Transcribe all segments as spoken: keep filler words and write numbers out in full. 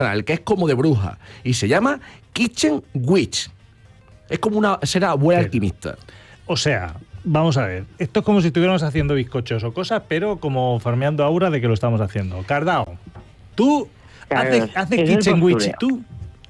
que es como de bruja, y se llama Kitchen Witch. Es como una ser abuela alquimista. O sea, vamos a ver, esto es como si estuviéramos haciendo bizcochos o cosas, pero como farmeando aura de que lo estamos haciendo. Cardao, tú haces, haces Kitchen Witch, tú...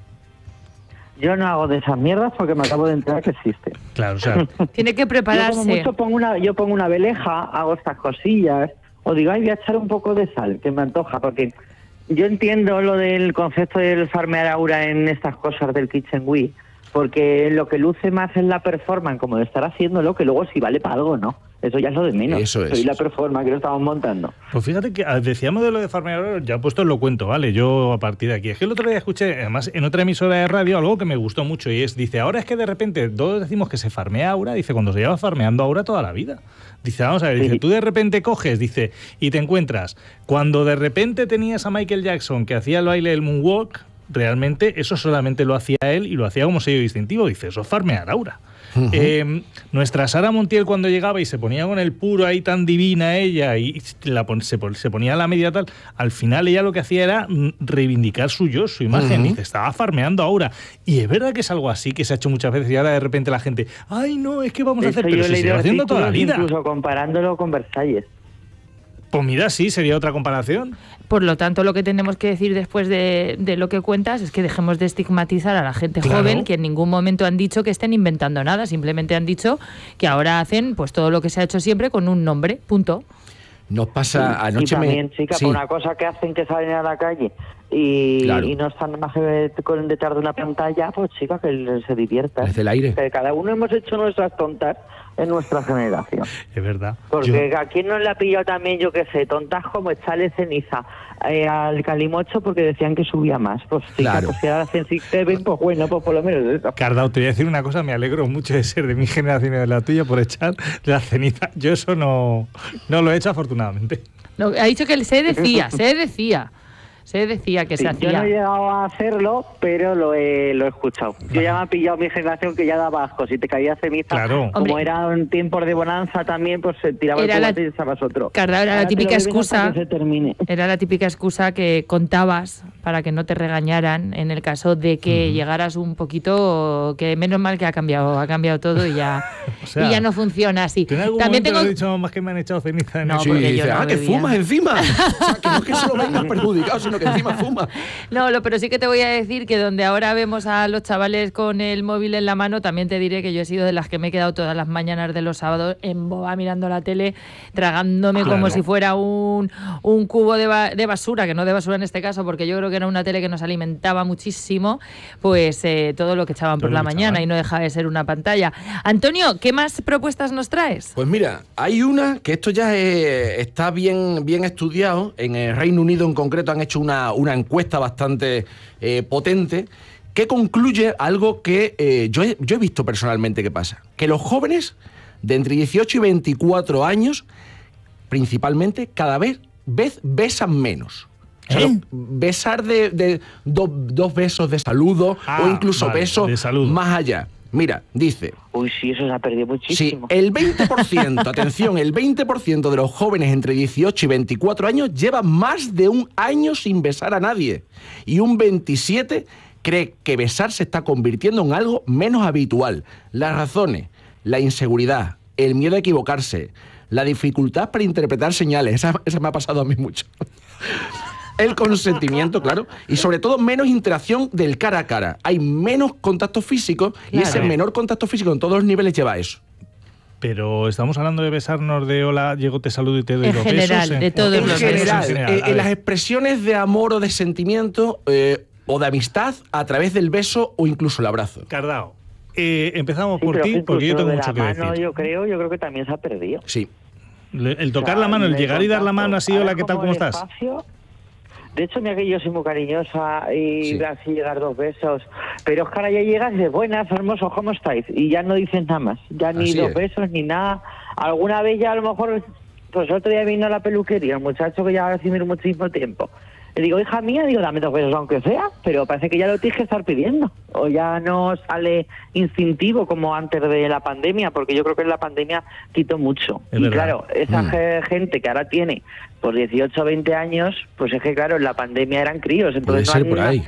Yo no hago de esas mierdas porque me acabo de enterar que existe. Claro, o sea... Tiene que prepararse. Yo como mucho pongo una, yo pongo una veleja, hago estas cosillas, o digo, ay, voy a echar un poco de sal, que me antoja, porque yo entiendo lo del concepto del farmear aura en estas cosas del Kitchen Witch, porque lo que luce más es la performance, como de estar haciéndolo, que luego si vale para algo no. Eso ya es lo de menos. Eso es. Soy la performance que lo estamos montando. Pues fíjate que decíamos de lo de farmear, ya puesto os lo cuento, ¿vale? Yo a partir de aquí. Es que el otro día escuché, además, en otra emisora de radio, algo que me gustó mucho, y es, dice, ahora es que de repente todos decimos que se farmea aura, dice, cuando se lleva farmeando aura toda la vida. Dice, vamos a ver, dice, Sí. tú de repente coges, dice, y te encuentras, cuando de repente tenías a Michael Jackson que hacía el baile del moonwalk, realmente eso solamente lo hacía él y lo hacía como sello distintivo. Dice, eso es farmear aura. Uh-huh. Eh, nuestra Sara Montiel, cuando llegaba y se ponía con el puro ahí tan divina ella y la, se, se ponía la media tal, al final ella lo que hacía era reivindicar su yo, su imagen. Uh-huh. Dice, estaba farmeando aura. Y es verdad que es algo así que se ha hecho muchas veces y ahora de repente la gente, ay no, es que vamos a hacer, pero si se lleva haciendo toda la vida. Incluso comparándolo con Versalles. Pues mira, sí, sería otra comparación. Por lo tanto, lo que tenemos que decir después de, de lo que cuentas es que dejemos de estigmatizar a la gente claro. joven, que en ningún momento han dicho que estén inventando nada, simplemente han dicho que ahora hacen pues todo lo que se ha hecho siempre con un nombre, punto. Nos pasa sí, anoche... Y también, me... chica, sí. por una cosa que hacen que salen a la calle y, claro. y no están más que con detrás de una pantalla, pues chica, que se diviertan. Desde el aire. Que cada uno hemos hecho nuestras tontas en nuestra generación. Es verdad. Porque yo... a quién no le ha pillado también, yo qué sé, tontas como echarle ceniza eh, al Calimocho porque decían que subía más. Pues sí, claro. pues si ahora hacen Six Seven, pues bueno, pues por lo menos eso. Cardao, te voy a decir una cosa, me alegro mucho de ser de mi generación y de la tuya por echar la ceniza. Yo eso no, no lo he hecho afortunadamente. No, ha dicho que se decía, se decía. Se decía que sí, se hacía. Yo no he llegado a hacerlo, pero lo he, lo he escuchado. Yo vale. ya me ha pillado mi generación que ya daba asco. Si te caía ceniza, claro. como Hombre, era un tiempo de bonanza también, pues se tiraba era el la, cubate y echabas otro. Cardao, era Ahora la típica excusa. Que se termine. Era la típica excusa que contabas para que no te regañaran en el caso de que uh-huh. llegaras un poquito, que menos mal que ha cambiado, ha cambiado todo y ya, o sea, y ya no funciona así. ¿En algún También momento tengo... he dicho más que me han echado ceniza en no, el... Sí, porque y yo dice, no ah, que bebía. fumas encima. O sea, que no es que solo vengas perjudicado, sino que encima fumas. No, lo, pero sí que te voy a decir que donde ahora vemos a los chavales con el móvil en la mano, también te diré que yo he sido de las que me he quedado todas las mañanas de los sábados en boba mirando la tele, tragándome claro. como si fuera un, un cubo de, ba de basura, que no de basura en este caso, porque yo creo que era una tele que nos alimentaba muchísimo, pues eh, todo lo que echaban todo por la mañana echaban. Y no deja de ser una pantalla. Antonio, ¿qué más propuestas nos traes? Pues mira, hay una que esto ya es, está bien, bien estudiado. En el Reino Unido en concreto han hecho una, una encuesta bastante eh, potente que concluye algo que eh, yo, he, yo he visto personalmente que pasa. Que los jóvenes de entre dieciocho y veinticuatro años, principalmente, cada vez, vez besan menos. O sea, ¿Eh? Besar de, de do, dos besos de saludo ah, o incluso vale, besos más allá. Mira, dice... Uy, sí, eso se ha perdido muchísimo. Sí, el veinte por ciento, atención, el veinte por ciento de los jóvenes entre dieciocho y veinticuatro años lleva más de un año sin besar a nadie. Y un veintisiete por ciento cree que besar se está convirtiendo en algo menos habitual. Las razones, la inseguridad, el miedo a equivocarse, la dificultad para interpretar señales, esa, esa me ha pasado a mí mucho. El consentimiento, claro, y sobre todo menos interacción del cara a cara. Hay menos contacto físico y claro. ese menor contacto físico en todos los niveles lleva a eso. Pero estamos hablando de besarnos de hola, llego, te saludo y te doy en los general, besos. De en todos en los general, besos. En general, eh, las expresiones de amor o de sentimiento eh, o de amistad a través del beso o incluso el abrazo. Cardao, eh, empezamos sí, por ti porque yo tengo mucho que mano, decir. Yo creo, yo creo que también se ha perdido. Sí. El tocar o sea, la mano, el llegar y dar la mano así, hola, ¿qué tal, cómo estás? Espacio, de hecho, mira que yo soy muy cariñosa y sí. así llegar dos besos, pero es que ahora ya llegas y dices, buenas, hermoso, ¿cómo estáis? Y ya no dicen nada más, ya ni así dos es. besos ni nada. Alguna vez ya a lo mejor, pues otro día vino a la peluquería, el muchacho que ya hace muchísimo tiempo. Le digo, hija mía, digo, dame dos besos aunque sea, pero parece que ya lo tienes que estar pidiendo. O ya no sale instintivo como antes de la pandemia, porque yo creo que en la pandemia quitó mucho. Es y verdad. claro, esa mm. gente que ahora tiene por dieciocho o veinte años, pues es que claro, en la pandemia eran críos, entonces Puede no ser por ahí.